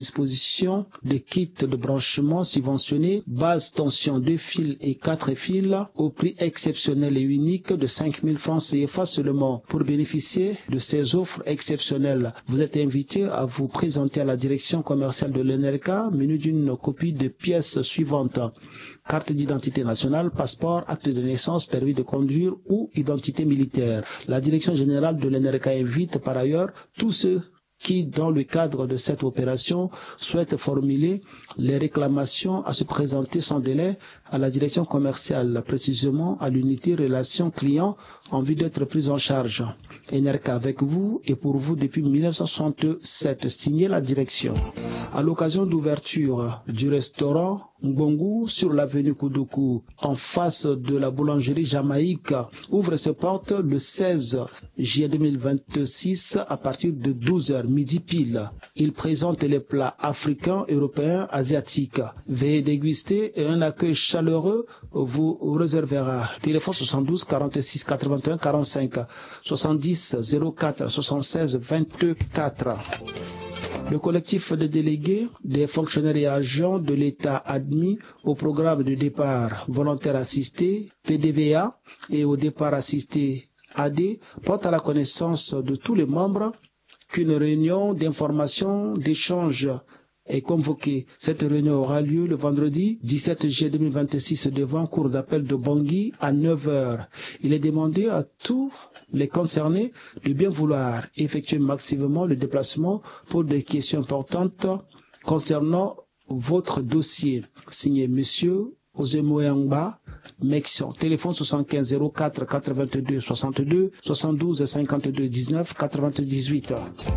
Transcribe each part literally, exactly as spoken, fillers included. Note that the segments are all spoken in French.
disposition des kits de branchement subventionnés, base tension deux fils et quatre fils au prix exceptionnel et unique de cinq mille francs C F A seulement. Pour bénéficier de ces offres exceptionnelles, vous êtes invité à vous présenter à la direction commerciale de l'E N E R C A, menu d'une copie de pièces suivantes: carte d'identité nationale, passeport, acte de naissance, permis de conduire ou identité militaire. La direction générale de l'E N E R C A invite par ailleurs tous ceux qui, dans le cadre de cette opération, souhaitent formuler les réclamations à se présenter sans délai à la direction commerciale, précisément à l'unité relations clients, en vue d'être pris en charge. E N E R C A avec vous et pour vous depuis mille neuf cent soixante-sept, signé la direction. À l'occasion d'ouverture du restaurant Ngongu sur l'avenue Koudoukou, en face de la boulangerie Jamaïque, ouvre ses portes le seize juillet deux mille vingt-six à partir de douze heures, midi pile. Il présente les plats africains, européens, asiatiques. Veuillez déguster et un accueil chaleureux vous réservera. Téléphone soixante-douze quarante-six quatre-vingt-un quarante-cinq, soixante-dix zéro quatre soixante-seize vingt-quatre. Le collectif de délégués des fonctionnaires et agents de l'État admis au programme de départ volontaire assisté P D V A et au départ assisté A D porte à la connaissance de tous les membres qu'une réunion d'information, d'échange est convoquée. Cette réunion aura lieu le vendredi dix-sept juillet deux mille vingt-six devant cour d'appel de Bangui à neuf heures. Il est demandé à tous les concernés de bien vouloir effectuer massivement le déplacement pour des questions importantes concernant votre dossier. Signé Monsieur Ozemoyangba, Mexion. Téléphone soixante-quinze zéro quatre quatre-vingt-deux soixante-deux, soixante-douze cinquante-deux dix-neuf quatre-vingt-dix-huit.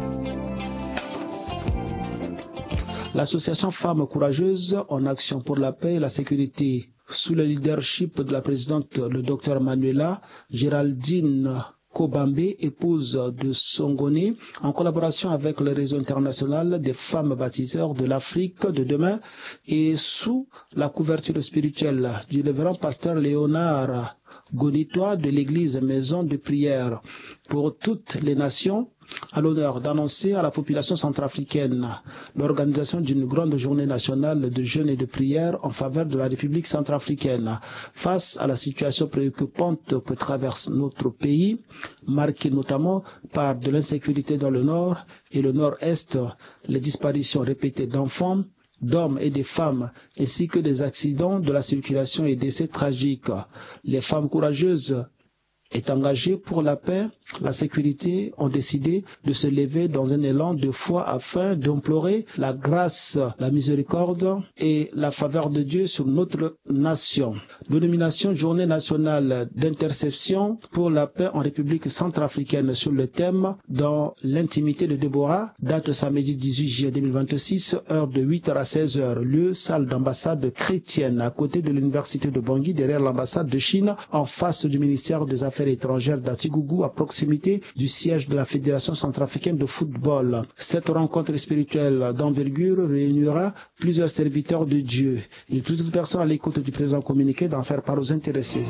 L'association Femmes Courageuses en action pour la paix et la sécurité, sous le leadership de la présidente, le docteur Manuela Géraldine Kobambe, épouse de Songone, en collaboration avec le réseau international des femmes baptiseurs de l'Afrique de demain et sous la couverture spirituelle du révérend pasteur Léonard Gonitois de l'église Maison de prière pour toutes les nations, a l'honneur d'annoncer à la population centrafricaine l'organisation d'une grande journée nationale de jeûne et de prière en faveur de la République centrafricaine. Face à la situation préoccupante que traverse notre pays, marquée notamment par de l'insécurité dans le nord et le nord-est, les disparitions répétées d'enfants, d'hommes et de femmes, ainsi que des accidents de la circulation et décès tragiques. Les femmes courageuses est engagées pour la paix, la sécurité, ont décidé de se lever dans un élan de foi afin d'implorer la grâce, la miséricorde et la faveur de Dieu sur notre nation. Dénomination Journée nationale d'intercession pour la paix en République centrafricaine sur le thème dans l'intimité de Déborah, date samedi dix-huit juillet deux mille vingt-six, heure de huit heures à seize heures, lieu salle d'ambassade chrétienne à côté de l'université de Bangui, derrière l'ambassade de Chine, en face du ministère des Affaires étrangères d'Atikougou, à proximité du siège de la Fédération centrafricaine de football. Cette rencontre spirituelle d'envergure réunira plusieurs serviteurs de Dieu. Il prie toute personne à l'écoute du présent communiqué d'en faire part aux intéressés.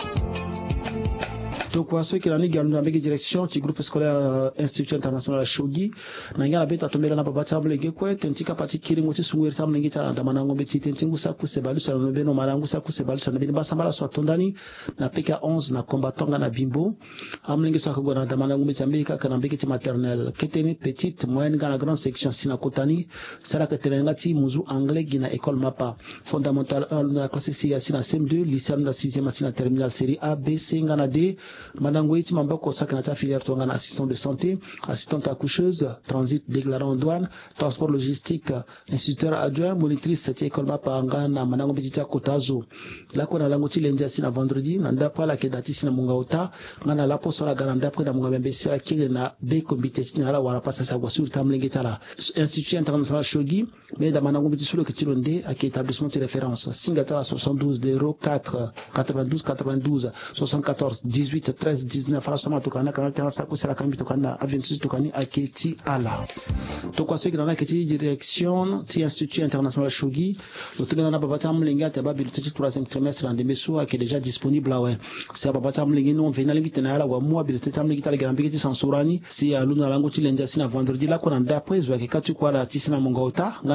Donc, ceux qui l'ont dit, dans la direction du groupe scolaire Institut International Shogi, Nangana Beta Tomera Nabata Blegekwe, Tentika Pati Kirimoti Suwer Samlingita, Damanango Beti, Tentingusa Kusebalus, Nobeno Marangusa Kusebalus, Nabin Basamala Swatondani, na P K onze, na Combatonga na Bimbo, Amlingisa Kugona, Damanango Betambeka, Kanambekiti maternelle, Keteni petite, moyenne, Gana grande section Sinakotani, Saraka Telengati, Muzu Anglais, Gina École Mapa, Fondamental un, la classe C I A Sina C M deux, lycée de la sixième Sina terminale série A, B, C, Ngana D, Madame Iti Mambako Sakanata filière Tongana, assistant de santé, assistante accoucheuse, transit déclarant en douane, transport logistique, instituteur adjoint, monitrice, cette école mapa angana, Manango Betita Kotazo. La kona langoti lendia sina vendredi, nanda pa la kedati sina mungaota, ngana la poso la garanda pre da mungabembe sira kile na be kombite na la wala pasa sa wasur tamlingitala. Institut international Shogi, mais da Manango Beti sur le Kitilonde, à qui établissement de référence, Singatara soixante-douze zéro quatre quatre-vingt-douze quatre-vingt-douze soixante-quatorze dix-huit treize dix-neuf rasoma tukana kana tena saku sala kambi tukana aventus tukani aketi ala to kwa seki na keti direction ti Institut International Shogi otuna na babata mlinga ta babilité troisième trimestre en demesu qui est déjà disponible là ouais c'est babata mlingi non vena limite na ala wa mo habilité tamlingi ta gamba kiti sansurani si aluna lango ti lenja sina vendredi la kona ndapo ezo ke katu kwa la tisina mongota